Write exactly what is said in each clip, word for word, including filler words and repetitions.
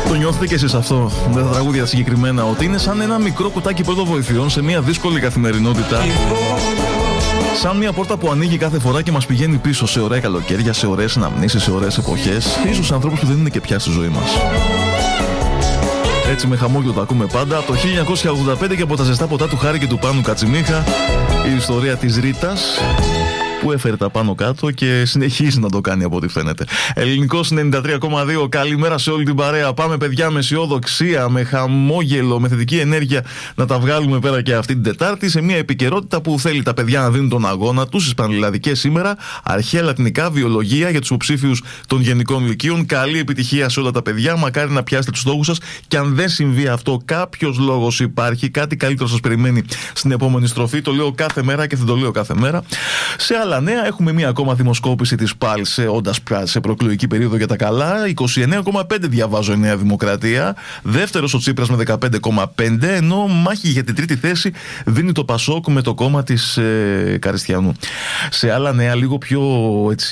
Το νιώθετε κι εσείς αυτό, με τα τραγούδια συγκεκριμένα, ότι είναι σαν ένα μικρό κουτάκι πρώτων βοηθειών σε μια δύσκολη καθημερινότητα. Σαν μια πόρτα που ανοίγει κάθε φορά και μας πηγαίνει πίσω σε ωραία καλοκαίρια, σε ωραίες αναμνήσεις, σε ωραίες εποχές, ίσως ανθρώπους που δεν είναι και πια στη ζωή μας. Έτσι με χαμόγελο το ακούμε πάντα. Από το χίλια εννιακόσια ογδόντα πέντε και από τα ζεστά ποτά του Χάρη και του Πάνου Κατσιμίχα, η ιστορία της Ρίτας, που έφερε τα πάνω κάτω και συνεχίζει να το κάνει από ό,τι φαίνεται. Ελληνικός ενενήντα τρία κόμμα δύο, καλημέρα σε όλη την παρέα. Πάμε, παιδιά, με αισιοδοξία, με χαμόγελο, με θετική ενέργεια να τα βγάλουμε πέρα και αυτή την Τετάρτη σε μια επικαιρότητα που θέλει τα παιδιά να δίνουν τον αγώνα τους στις πανελλαδικές σήμερα. Αρχαία λατινικά, βιολογία για τους υποψήφιους των γενικών λυκείων. Καλή επιτυχία σε όλα τα παιδιά. Μακάρι να πιάσετε τους στόχους σας. Και αν δεν συμβεί αυτό, κάποιος λόγος υπάρχει, κάτι καλύτερο σας περιμένει στην επόμενη στροφή. Το λέω κάθε μέρα και θα το λέω κάθε μέρα. Σε άλλα νέα, έχουμε μία ακόμα δημοσκόπηση της ΠΑΛ, όντας σε προεκλογική περίοδο για τα καλά. είκοσι εννέα κόμμα πέντε διαβάζω η Νέα Δημοκρατία. Δεύτερος ο Τσίπρας με δεκαπέντε κόμμα πέντε. Ενώ μάχη για την τρίτη θέση δίνει το Πασόκ με το κόμμα της ε, Καριστιανού. Σε άλλα νέα, λίγο πιο έτσι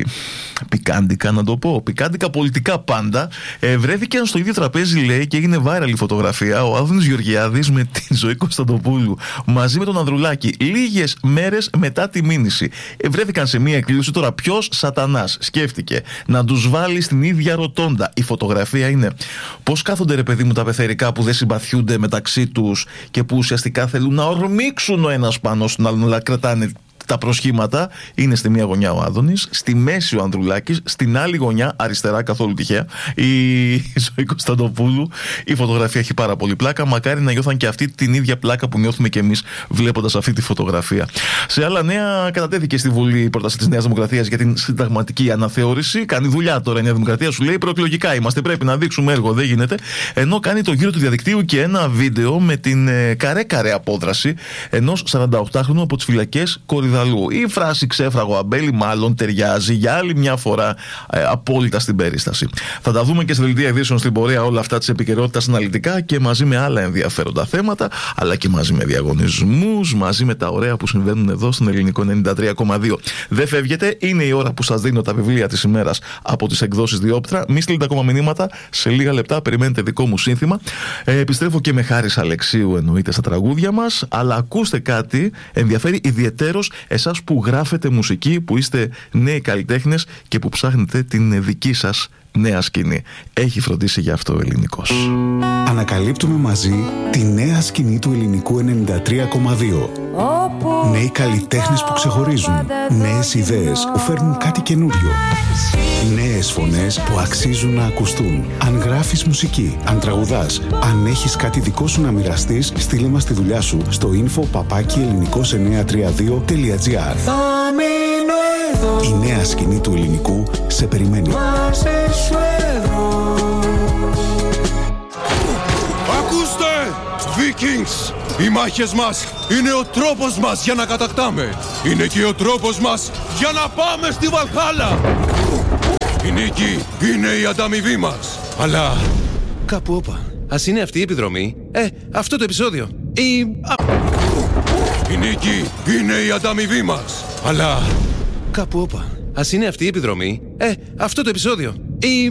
πικάντικα να το πω, πικάντικα πολιτικά πάντα, ε, βρέθηκαν στο ίδιο τραπέζι, λέει, και έγινε viral η φωτογραφία, ο Άδωνης Γεωργιάδης με την Ζωή Κωνσταντοπούλου μαζί με τον Ανδρουλάκη, λίγες μέρες μετά τη μήνυση. Ε, βρέθηκαν σε μία εκκλήρωση. Τώρα, ποιος σατανάς σκέφτηκε να τους βάλει στην ίδια ροτόντα? Η φωτογραφία είναι πώς κάθονται, ρε παιδί μου, τα πεθερικά που δεν συμπαθιούνται μεταξύ τους και που ουσιαστικά θέλουν να ορμήξουν ο ένας πάνω στον άλλον, αλλά κρατάνε τα προσχήματα. Είναι στη μία γωνιά ο Άδωνης, στη μέση ο Ανδρουλάκης, στην άλλη γωνιά, αριστερά καθόλου τυχαία, η Ζωή Κωνσταντοπούλου. Η φωτογραφία έχει πάρα πολύ πλάκα. Μακάρι να νιώθαν και αυτή την ίδια πλάκα που νιώθουμε κι εμείς βλέποντας αυτή τη φωτογραφία. Σε άλλα νέα, κατατέθηκε στη Βουλή η πρόταση της Νέας Δημοκρατίας για την συνταγματική αναθεώρηση. Κάνει δουλειά τώρα η Νέα Δημοκρατία, σου λέει προεκλογικά είμαστε, πρέπει να δείξουμε έργο, δεν γίνεται. Ενώ κάνει το γύρο του διαδικτύου και ένα βίντεο με την ε, καρέ-καρέ απόδραση ενός σαρανταοκτάχρονου από τις φυλακές Κορυδαλού. Η φράση ξέφραγο αμπέλι μάλλον ταιριάζει για άλλη μια φορά ε, απόλυτα στην περίσταση. Θα τα δούμε και στη δελτία ειδήσεων στην πορεία όλα αυτά της επικαιρότητας αναλυτικά και μαζί με άλλα ενδιαφέροντα θέματα, αλλά και μαζί με διαγωνισμούς, μαζί με τα ωραία που συμβαίνουν εδώ στον Ελληνικό ενενήντα τρία κόμμα δύο. Δεν φεύγετε, είναι η ώρα που σας δίνω τα βιβλία της ημέρας από τις εκδόσεις Διόπτρα. Μη στείλετε ακόμα μηνύματα, σε λίγα λεπτά περιμένετε δικό μου σύνθημα. Ε, επιστρέφω και με Χάρης Αλεξίου εννοείται στα τραγούδια μας, αλλά ακούστε κάτι, ενδιαφέρει ιδιαιτέρως εσάς που γράφετε μουσική, που είστε νέοι καλλιτέχνες και που ψάχνετε την δική σας νέα σκηνή. Έχει φροντίσει γι' αυτό ο Ελληνικός. Ανακαλύπτουμε μαζί τη νέα σκηνή του Ελληνικού ενενήντα τρία κόμμα δύο. Νέοι καλλιτέχνες που ξεχωρίζουν. Νέες ιδέες που φέρνουν κάτι καινούριο. Νέες φωνές που αξίζουν να ακουστούν. Αν γράφεις μουσική, αν τραγουδάς, αν έχεις κάτι δικό σου να μοιραστείς, στείλε μας τη δουλειά σου στο info παπάκι ελληνικός εννιακόσια τριάντα δύο τελεία τζι άρ. Η νέα σκηνή του Ελληνικού σε περιμένει. Ακούστε, Vikings! Οι μάχες μας είναι ο τρόπος μας για να κατακτάμε. Είναι και ο τρόπος μας για να πάμε στη Βαλχάλα. Η νίκη είναι η ανταμοιβή μας. Αλλά κάπου όπα, ας είναι αυτή η επιδρομή. Ε, αυτό το επεισόδιο. Η... Η νίκη είναι η ανταμοιβή μας. Αλλά κάπου όπα, ας είναι αυτή η επιδρομή. Ε, αυτό το επεισόδιο. Η...